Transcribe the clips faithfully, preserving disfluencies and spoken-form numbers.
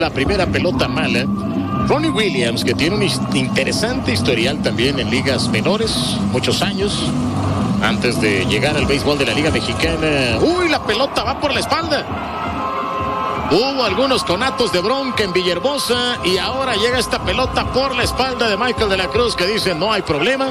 La primera pelota mala. Ronnie Williams, que tiene un interesante historial también en ligas menores, muchos años, antes de llegar al béisbol de la Liga Mexicana. ¡Uy, la pelota va por la espalda! Hubo algunos conatos de bronca en Villahermosa y ahora llega esta pelota por la espalda de Michael de la Cruz, que dice no hay problema.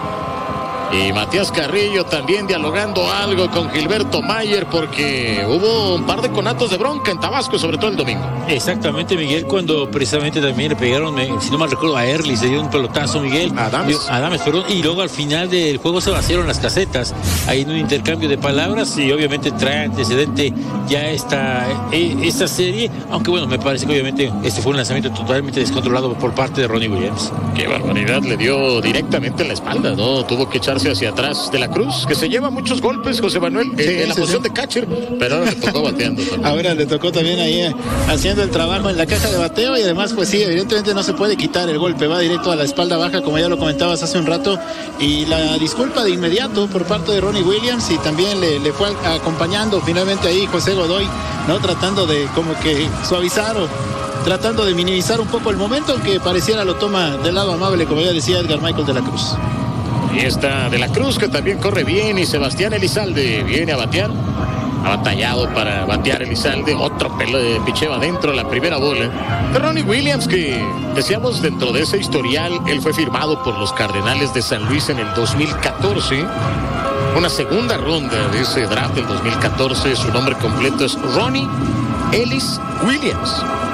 Y Matías Carrillo también dialogando algo con Gilberto Mayer, porque hubo un par de conatos de bronca en Tabasco, sobre todo el domingo. Exactamente, Miguel, cuando precisamente también le pegaron, si no mal recuerdo, a Early, se dio un pelotazo, Miguel. Adames. Adames, perdón. Y luego al final del juego se vaciaron las casetas, ahí en un intercambio de palabras, y obviamente trae antecedente ya esta, esta serie, aunque bueno, me parece que obviamente este fue un lanzamiento totalmente descontrolado por parte de Ronnie Williams. Qué barbaridad, le dio directamente en la espalda, ¿no? Tuvo que echar hacia atrás de la Cruz, que se lleva muchos golpes, José Manuel, sí, en, en la sí, posición sí. de catcher, pero ahora le tocó bateando también. Ahora le tocó también ahí eh, haciendo el trabajo en la caja de bateo, y además pues sí, evidentemente no se puede quitar el golpe, va directo a la espalda baja, como ya lo comentabas hace un rato, y la disculpa de inmediato por parte de Ronnie Williams, y también le, le fue acompañando finalmente ahí José Godoy, ¿no? Tratando de como que suavizar o tratando de minimizar un poco el momento, aunque pareciera lo toma del lado amable, como ya decía Edgar Michael de la Cruz. Y está de la Cruz, que también corre bien, y Sebastián Elizalde viene a batear. Ha batallado para batear Elizalde, otro pelo de picheo adentro, la primera bola. De Ronnie Williams, que decíamos dentro de ese historial, él fue firmado por los Cardenales de San Luis en el dos mil catorce. Una segunda ronda de ese draft del dos mil catorce, su nombre completo es Ronnie Ellis Williams.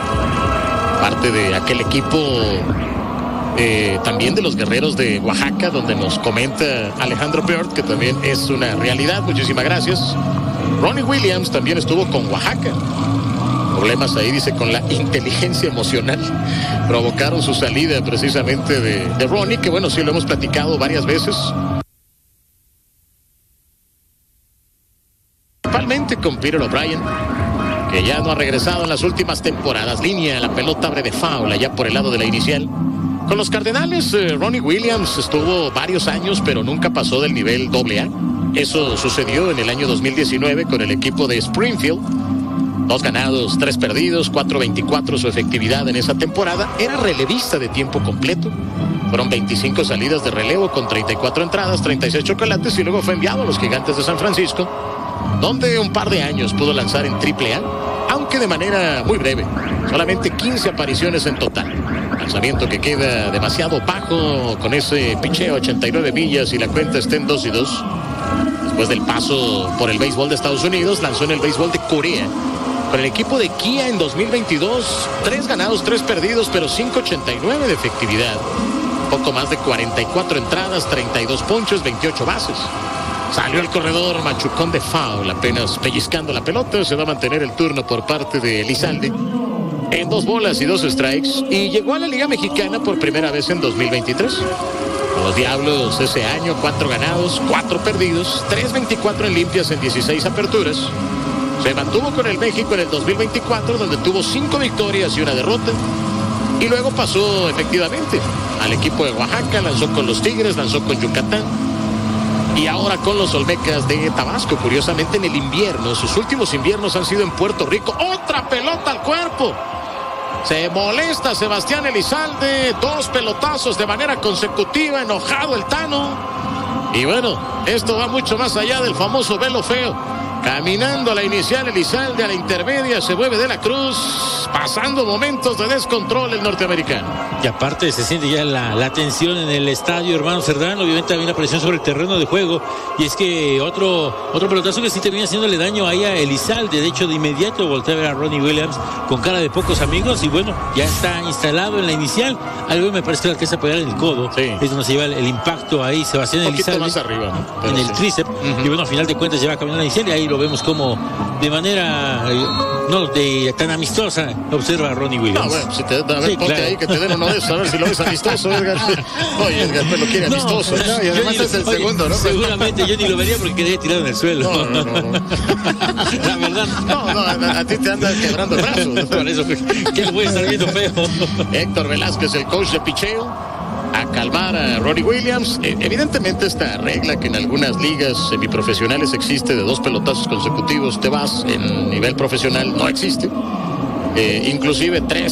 Parte de aquel equipo... Eh, también de los Guerreros de Oaxaca, donde nos comenta Alejandro Beard, que también es una realidad. Muchísimas gracias. Ronnie Williams también estuvo con Oaxaca. Problemas ahí, dice, con la inteligencia emocional provocaron su salida precisamente de, de Ronnie, que bueno, sí lo hemos platicado varias veces. Principalmente con Peter O'Brien, que ya no ha regresado en las últimas temporadas. Línea, la pelota abre de foul allá por el lado de la inicial. Con los Cardenales, eh, Ronnie Williams estuvo varios años, pero nunca pasó del nivel doble A. Eso sucedió en el año dos mil diecinueve con el equipo de Springfield. Dos ganados, tres perdidos, cuatro veinticuatro su efectividad en esa temporada. Era relevista de tiempo completo. Fueron veinticinco salidas de relevo con treinta y cuatro entradas, treinta y seis chocolates, y luego fue enviado a los Gigantes de San Francisco, donde un par de años pudo lanzar en triple A, aunque de manera muy breve. Solamente quince apariciones en total. Lanzamiento que queda demasiado bajo con ese picheo, ochenta y nueve millas, y la cuenta está en dos y dos. Después del paso por el béisbol de Estados Unidos, lanzó en el béisbol de Corea con el equipo de Kia en dos mil veintidós. Tres ganados, tres perdidos, pero cinco ochenta y nueve de efectividad. Poco más de cuarenta y cuatro entradas, treinta y dos ponches, veintiocho bases. Salió el corredor, machucón de foul, apenas pellizcando la pelota. Se va a mantener el turno por parte de Elizalde en dos bolas y dos strikes, y llegó a la Liga Mexicana por primera vez en dos mil veintitrés. Los Diablos ese año, cuatro ganados, cuatro perdidos, tres veinticuatro en limpias en dieciséis aperturas. Se mantuvo con el México en el dos mil veinticuatro, donde tuvo cinco victorias y una derrota, y luego pasó efectivamente al equipo de Oaxaca, lanzó con los Tigres, lanzó con Yucatán, y ahora con los Olmecas de Tabasco. Curiosamente en el invierno, sus últimos inviernos han sido en Puerto Rico. ¡Otra pelota al cuerpo! Se molesta Sebastián Elizalde, dos pelotazos de manera consecutiva, enojado el Tano. Y bueno, esto va mucho más allá del famoso velo feo. Caminando a la inicial Elizalde, a la intermedia se mueve de la Cruz, pasando momentos de descontrol el norteamericano. Y aparte se siente ya la, la tensión en el estadio, hermano Cerdán. Obviamente también la presión sobre el terreno de juego. Y es que otro, otro pelotazo que sí termina haciéndole daño ahí a Elizalde. De hecho, de inmediato voltea a ver a Ronnie Williams con cara de pocos amigos. Y bueno, ya está instalado en la inicial. Algo me parece que la que se apoyar en el codo. Sí. Es donde se lleva el, el impacto ahí, Sebastián Elizalde. Un poquito más arriba, ¿no? Pero en el sí. tríceps. Uh-huh. Y bueno, a final de cuentas lleva caminando la inicial. Y ahí lo vemos como de manera eh, no de tan amistosa observa a Ronnie Williams. No, bueno, si te da, a ver, sí, ponte claro. ahí que te den uno de esos, a ver si lo ves amistoso, Edgar. Oye, Edgar, pues lo quiere amistoso. No, ¿no? Y además es el oye, segundo, ¿no? Seguramente yo ni lo vería porque quedaría tirado en el suelo. No, no, no, no. La verdad. No, no, a, a ti te anda quebrando el brazo. ¿No? Por eso, que lo voy a estar viendo feo. Héctor Velázquez, el coach de picheo, a calmar a Ronnie Williams. Eh, evidentemente esta regla que en algunas ligas semiprofesionales existe de dos pelotazos consecutivos te vas, en nivel profesional no existe. Eh, inclusive tres